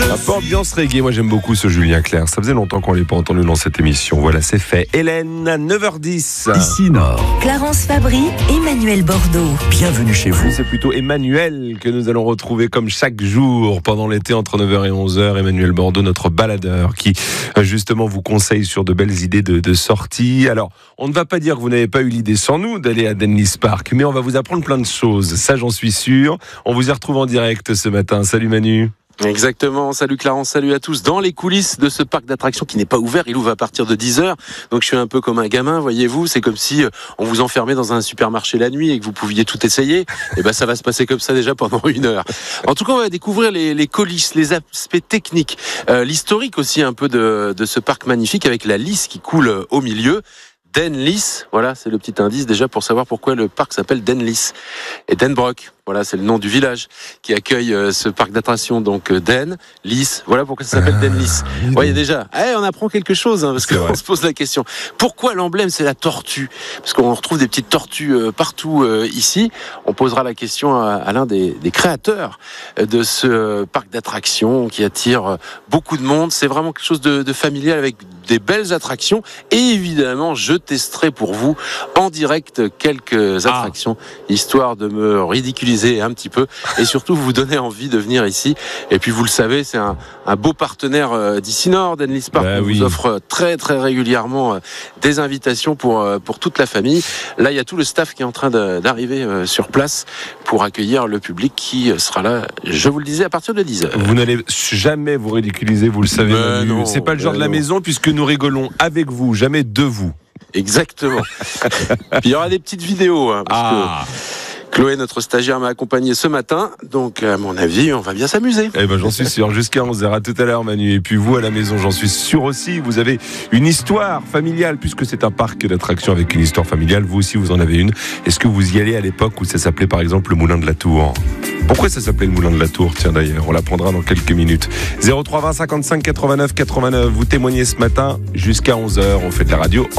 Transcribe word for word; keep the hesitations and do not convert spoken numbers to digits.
Un peu ambiance reggae, moi j'aime beaucoup ce Julien Clerc. Ça faisait longtemps qu'on ne l'ait pas entendu dans cette émission. Voilà, c'est fait. Hélène, à neuf heures dix. Ici Nord. Clarence Fabry, Emmanuel Bordeaux. Bienvenue chez vous. C'est plutôt Emmanuel que nous allons retrouver comme chaque jour pendant l'été entre neuf heures et onze heures. Emmanuel Bordeaux, notre baladeur qui justement vous conseille sur de belles idées de, de sortie. Alors, on ne va pas dire que vous n'avez pas eu l'idée sans nous d'aller à Denlis Park, mais on va vous apprendre plein de choses. Ça, j'en suis sûr. On vous y retrouve en direct ce matin. Salut Manu. Exactement, salut Clarence, salut à tous. Dans les coulisses de ce parc d'attractions qui n'est pas ouvert, il ouvre à partir de dix heures. Donc je suis un peu comme un gamin, voyez-vous, c'est comme si on vous enfermait dans un supermarché la nuit et que vous pouviez tout essayer. Et ben ça va se passer comme ça déjà pendant une heure. En tout cas, on va découvrir les, les coulisses, les aspects techniques, euh, l'historique aussi un peu de, de ce parc magnifique avec la Lys qui coule au milieu. Denlis, voilà, c'est le petit indice déjà pour savoir pourquoi le parc s'appelle Denlis. Et Denbrock, voilà, c'est le nom du village qui accueille euh, ce parc d'attractions. Donc euh, Den, Lys, voilà pourquoi ça s'appelle Denlis. Vous voyez déjà, hey, on apprend quelque chose, hein, parce qu'on se pose la question. Pourquoi l'emblème c'est la tortue ? Parce qu'on retrouve des petites tortues euh, partout euh, ici. On posera la question à, à l'un des, des créateurs de ce euh, parc d'attractions qui attire euh, beaucoup de monde. C'est vraiment quelque chose de, de familial avec des belles attractions. Et évidemment, je testerai pour vous en direct quelques attractions, ah. histoire de me ridiculiser un petit peu et surtout vous donner envie de venir ici. Et puis vous le savez, c'est un, un beau partenaire d'ici Nord, Denlis Park. Bah, on oui. vous offre très très régulièrement des invitations pour, pour toute la famille. Là, il y a tout le staff qui est en train de, d'arriver sur place pour accueillir le public qui sera là, je vous le disais, à partir de dix heures. Vous n'allez jamais vous ridiculiser, vous le savez. Non, c'est pas le genre de la non. maison puisque nous rigolons avec vous, jamais de vous. Exactement. Puis il y aura des petites vidéos, hein, parce ah. que Chloé, notre stagiaire, m'a accompagné ce matin. Donc, à mon avis, on va bien s'amuser. Eh ben, j'en suis sûr. Jusqu'à onze heures. À tout à l'heure, Manu. Et puis vous, à la maison, j'en suis sûr aussi. Vous avez une histoire familiale, puisque c'est un parc d'attractions avec une histoire familiale. Vous aussi, vous en avez une. Est-ce que vous y allez à l'époque où ça s'appelait, par exemple, le Moulin de la Tour ? Pourquoi ça s'appelait le Moulin de la Tour ? Tiens, d'ailleurs, on l'apprendra dans quelques minutes. zéro trois vingt cinquante-cinq quatre-vingt-neuf quatre-vingt-neuf. Vous témoignez ce matin jusqu'à onze heures. On fait de la radio.